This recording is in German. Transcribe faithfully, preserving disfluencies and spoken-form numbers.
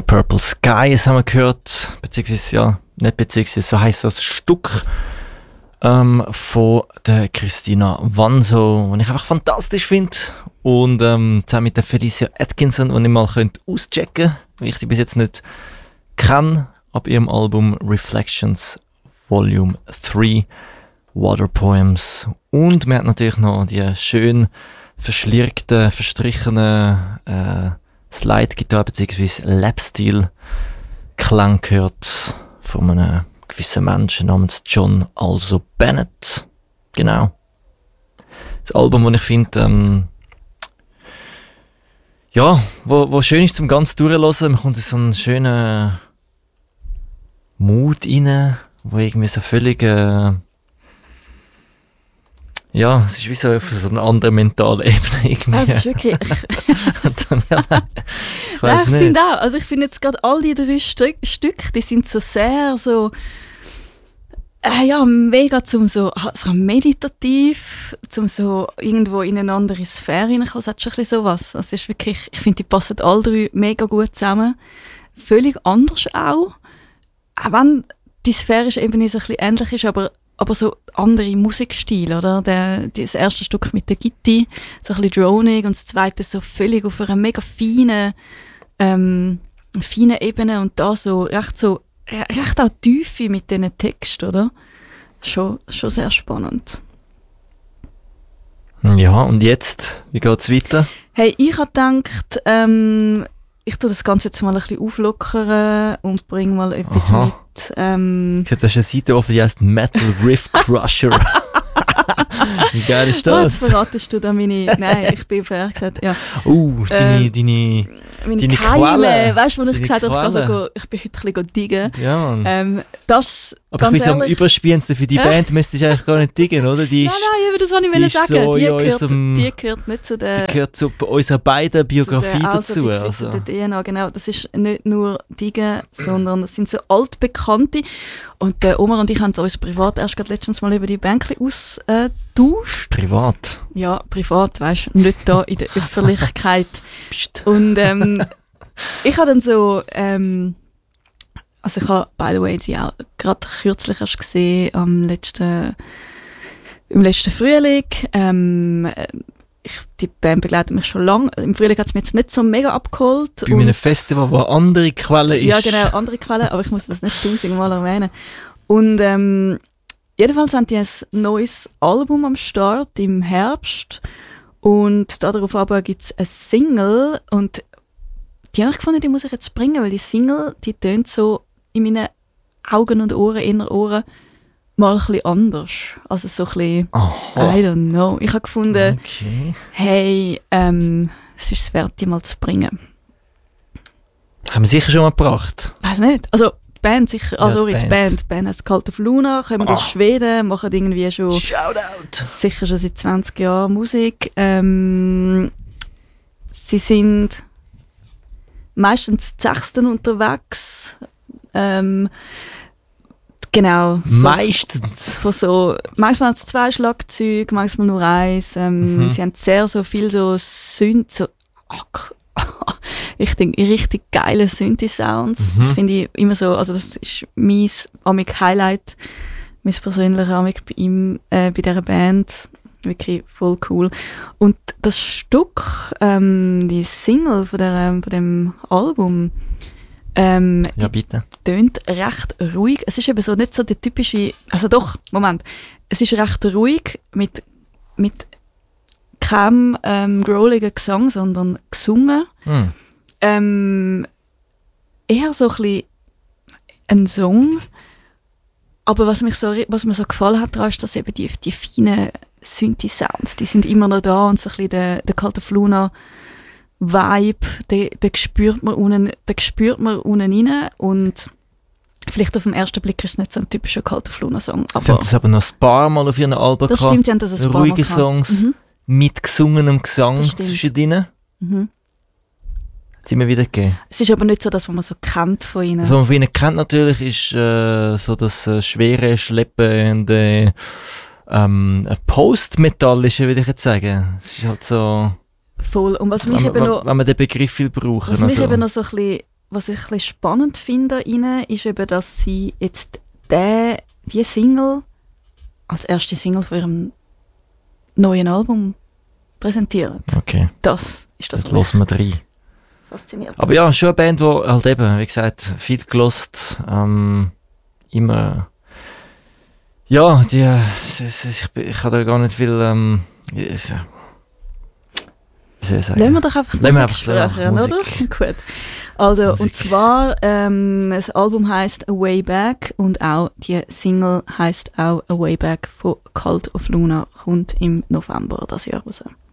Purple Skies haben wir gehört, beziehungsweise, ja, nicht beziehungsweise, so heisst das Stück ähm, von der Christina Vanso, was ich einfach fantastisch finde. Und ähm, zusammen mit der Felicia Atkinson, die ich mal könnt auschecken könnte, weil ich die bis jetzt nicht kenne, ab ihrem Album Reflections Volume drei, Water Poems. Und man hat natürlich noch die schön verschlirkten, verstrichenen äh, Slide-Gitarre bzw. Lap-Steel-Klang gehört von einem gewissen Menschen namens John Also Bennett. Genau. Das Album, das ich finde, ähm, ja, wo, wo schön ist zum ganz durchhören. Man kommt in so einen schönen Mut rein, wo irgendwie so völlig, äh, ja, es ist wie so auf so einer anderen mentalen Ebene irgendwie. Das ist wirklich... Dann, ja, nein, ich weiss ja, ich nicht. finde auch, also ich finde jetzt gerade all die drei Stück, Stück, die sind so sehr so, äh, ja, mega zum so, so meditativ, zum so irgendwo in eine andere Sphäre hineinkommen, es hat schon ein bisschen sowas. Also ist wirklich, ich finde, die passen alle drei mega gut zusammen. Völlig anders auch, auch wenn die sphärische Ebene so ein bisschen ähnlich ist, aber aber so andere Musikstile, oder? Der, das erste Stück mit der Gitti, so ein bisschen dronig, und das zweite so völlig auf einer mega feinen, ähm, feinen Ebene, und da so recht so, recht auch Tiefe mit diesen Texten, oder? Schon, schon sehr spannend. Ja, und jetzt, wie geht's weiter? Hey, ich habe gedacht, ähm, ich tue das Ganze jetzt mal ein bisschen auflockern und bringe mal etwas Aha. mit. Ähm, Ich habe da eine Seite offen, die heisst Metal Riff Crusher. Wie geil ist oh, jetzt das? verratest du da meine... Nein, ich bin fair gesagt, ja. Uh, deine, Ähm, deine, Meine Deine Keime, Quelle. weißt du, wo ich Deine gesagt habe, also, Quelle. go, ich bin heute ein bisschen diggen. ja. Mann. Ähm, das, Aber ganz ich bin so am ehrlich... Überspiensten für die Ja. Band müsstest du eigentlich gar nicht diggen, oder? Die Nein, ist, nein, eben das wollte ich die wollte ist sagen. so die, in gehört, unserem- die gehört nicht zu der... die gehört zu unserer beiden Biografie zu der, dazu. Also, Also. zu der D N A, genau. Das ist nicht nur Diggen, sondern es sind so Altbekannte. Und der Omar und ich haben uns privat erst gerade letztens mal über die Bänkchen austauscht. Privat. Ja, privat, weißt du, nicht da in der Öffentlichkeit. Psst. Und ähm, ich habe dann so, ähm, also ich habe, by the way, sie auch gerade kürzlich erst gesehen, am letzten, im letzten Frühling. Ähm, ich, die Band begleitet mich schon lange. Im Frühling hat es mich jetzt nicht so mega abgeholt. Bei einem Festival, wo eine andere Quelle ist. Ja, genau, andere Quellen, aber ich muss das nicht tausendmal erwähnen. Und ähm, jedenfalls haben die ein neues Album am Start im Herbst. Und darauf aber gibt es eine Single. Und die habe ich gefunden, die muss ich jetzt bringen, weil die Single, die tönt so in meinen Augen und Ohren, Innerohren, mal ein bisschen anders. Also so ein bisschen, Aha. I don't know. Ich habe gefunden, Okay. hey, ähm, es ist es wert, die mal zu bringen. Haben wir sicher schon mal gebracht. Weiß nicht. Also die Band sicher, also die die Band. Band. Die Band heißt Cult of Luna, kommen aus Ah. Schweden, machen irgendwie schon Shoutout! sicher schon seit zwanzig Jahren Musik. Ähm, sie sind meistens zu Sechsten unterwegs. Ähm, genau. So Meistens. von so, manchmal haben sie zwei Schlagzeuge, manchmal nur eins. Ähm, Mhm. Sie haben sehr so viel so Synth, so ak- ich denke, richtig geile Synthi-Sounds. Mhm. Das finde ich immer so, also das ist mein amig Highlight, mein persönlicher amig bei ihm, äh, bei dieser Band. Wirklich voll cool. Und das Stück, ähm, die Single von, der, von dem Album, ähm, Ja, bitte. tönt recht ruhig. Es ist eben so nicht so der typische, also doch, Moment, es ist recht ruhig mit, mit keinem ähm, growligen Gesang, sondern gesungen. Hm. Ähm, eher so ein bisschen ein Song. Aber was, mich so, was mir so gefallen hat daran, ist, dass eben die, die feinen Synthi-Sounds, die sind immer noch da, und so ein bisschen der, der Cult of Luna Vibe, den, den spürt man unten, den spürt man unten rein, und vielleicht auf den ersten Blick ist es nicht so ein typischer Cult of Luna Song, Sie haben aber das aber noch ein paar Mal auf ihren Alben das gehabt. stimmt, sie haben das ein paar Mal Ruhige gehabt. Songs Mhm. mit gesungenem Gesang Das stimmt. zwischendrin. Mhm. Hat sie mir wieder gegeben. Es ist aber nicht so, dass man so kennt von ihnen. Was man von ihnen kennt natürlich, ist äh, so das äh, schwere, schleppende ähm, Post-Metallische, würde ich jetzt sagen. Es ist halt so, Voll. Und was mich wenn, eben wenn, noch, wenn man den Begriff will brauchen. was mich also. eben noch so ein bisschen was ich ein bisschen spannend finde an ihnen, ist eben, dass sie jetzt die, die Single als erste Single von ihrem neuen Album präsentieren. Okay. Das ist das, Das hören wir rein. fasziniert. Aber ja, schon eine Band, die halt eben, wie gesagt, viel gelost, ähm, immer, ja, die, es, es, ich, ich habe da gar nicht viel, ähm, es, ja, wie soll ich sagen? Lassen wir doch einfach Lassen wir Musik einfach, ja, sprechen, oder? Musik. Gut. Also, Musik. und zwar, ähm, das Album heisst A Way Back und auch die Single heisst auch A Way Back von Cult of Luna, kommt im November das Jahr raus.